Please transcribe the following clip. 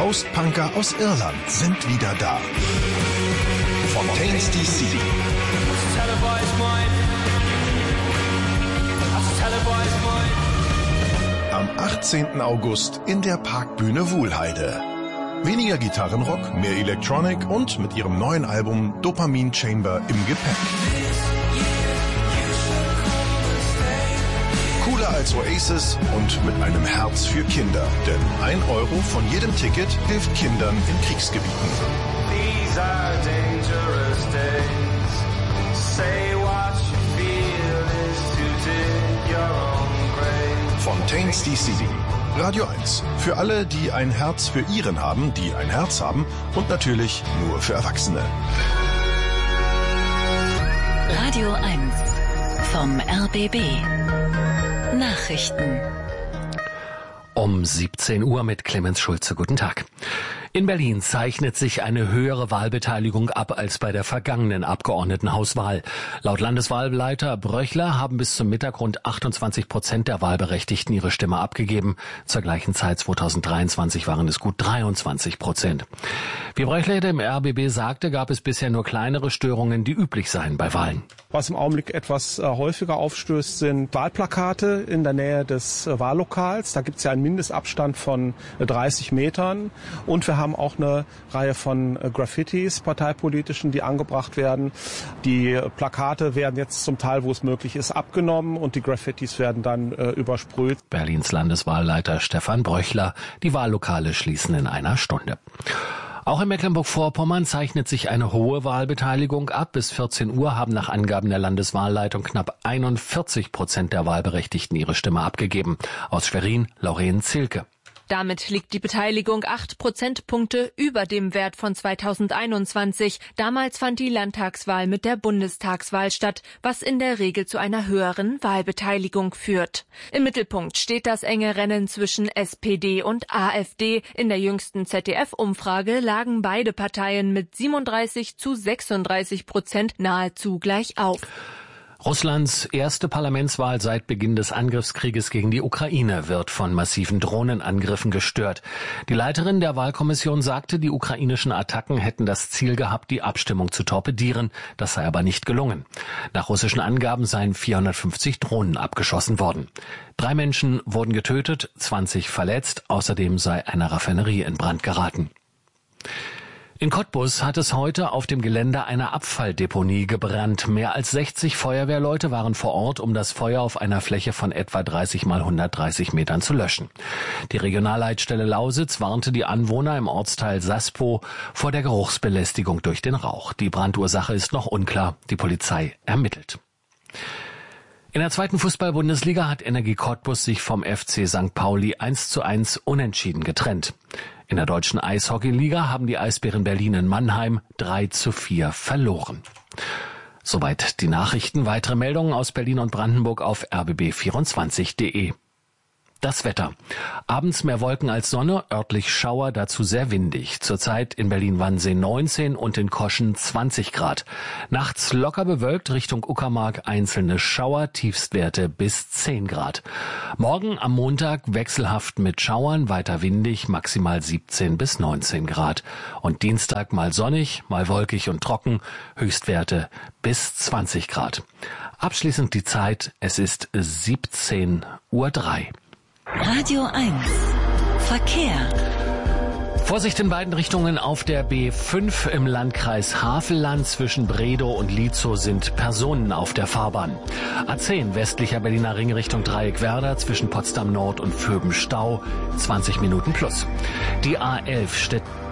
Post-Punker aus Irland sind wieder da. Fontaines DC. Am 18. August in der Parkbühne Wuhlheide. Weniger Gitarrenrock, mehr Electronic und mit ihrem neuen Album Dopamine Chamber im Gepäck. Cooler als Oasis und mit einem Herz für Kinder. Denn 1 Euro von jedem Ticket hilft Kindern in Kriegsgebieten. These are dangerous days. Say what you feel is to dig your own grave. Fontaines DC. Radio 1. Für alle, die ein Herz für ihren haben, die ein Herz haben und natürlich nur für Erwachsene. Radio 1 vom RBB. Nachrichten. Um 17 Uhr mit Clemens Schulze. Guten Tag. In Berlin zeichnet sich eine höhere Wahlbeteiligung ab als bei der vergangenen Abgeordnetenhauswahl. Laut Landeswahlleiter Bröchler haben bis zum Mittag rund 28% der Wahlberechtigten ihre Stimme abgegeben. Zur gleichen Zeit 2023 waren es gut 23%. Wie Bröchler dem RBB sagte, gab es bisher nur kleinere Störungen, die üblich seien bei Wahlen. Was im Augenblick etwas häufiger aufstößt, sind Wahlplakate in der Nähe des Wahllokals. Da gibt es ja einen Mindestabstand von 30 Metern. Und wir haben auch eine Reihe von Graffitis, parteipolitischen, die angebracht werden. Die Plakate werden jetzt zum Teil, wo es möglich ist, abgenommen und die Graffitis werden dann übersprüht. Berlins Landeswahlleiter Stefan Bröchler. Die Wahllokale schließen in einer Stunde. Auch in Mecklenburg-Vorpommern zeichnet sich eine hohe Wahlbeteiligung ab. Bis 14 Uhr haben nach Angaben der Landeswahlleitung knapp 41% der Wahlberechtigten ihre Stimme abgegeben. Aus Schwerin, Lauren Zilke. Damit liegt die Beteiligung 8 Prozentpunkte über dem Wert von 2021. Damals fand die Landtagswahl mit der Bundestagswahl statt, was in der Regel zu einer höheren Wahlbeteiligung führt. Im Mittelpunkt steht das enge Rennen zwischen SPD und AfD. In der jüngsten ZDF-Umfrage lagen beide Parteien mit 37-36% nahezu gleich auf. Russlands erste Parlamentswahl seit Beginn des Angriffskrieges gegen die Ukraine wird von massiven Drohnenangriffen gestört. Die Leiterin der Wahlkommission sagte, die ukrainischen Attacken hätten das Ziel gehabt, die Abstimmung zu torpedieren. Das sei aber nicht gelungen. Nach russischen Angaben seien 450 Drohnen abgeschossen worden. 3 Menschen wurden getötet, 20 verletzt. Außerdem sei eine Raffinerie in Brand geraten. In Cottbus hat es heute auf dem Gelände einer Abfalldeponie gebrannt. Mehr als 60 Feuerwehrleute waren vor Ort, um das Feuer auf einer Fläche von etwa 30 mal 130 Metern zu löschen. Die Regionalleitstelle Lausitz warnte die Anwohner im Ortsteil Saspo vor der Geruchsbelästigung durch den Rauch. Die Brandursache ist noch unklar. Die Polizei ermittelt. In der 2. Fußball-Bundesliga hat Energie Cottbus sich vom FC St. Pauli 1:1 unentschieden getrennt. In der deutschen Eishockeyliga haben die Eisbären Berlin in Mannheim 3:4 verloren. Soweit die Nachrichten. Weitere Meldungen aus Berlin und Brandenburg auf rbb24.de. Das Wetter. Abends mehr Wolken als Sonne, örtlich Schauer, dazu sehr windig. Zurzeit in Berlin-Wannsee 19 und in Koschen 20 Grad. Nachts locker bewölkt, Richtung Uckermark einzelne Schauer, Tiefstwerte bis 10 Grad. Morgen am Montag wechselhaft mit Schauern, weiter windig, maximal 17 bis 19 Grad. Und Dienstag mal sonnig, mal wolkig und trocken, Höchstwerte bis 20 Grad. Abschließend die Zeit, es ist 17:03 Uhr. Radio 1 Verkehr. Vorsicht in beiden Richtungen auf der B5 im Landkreis Havelland. Zwischen Bredow und Lietzow sind Personen auf der Fahrbahn. A10 westlicher Berliner Ring Richtung Dreieck-Werder zwischen Potsdam Nord und Vöben Stau 20 Minuten plus. Die A11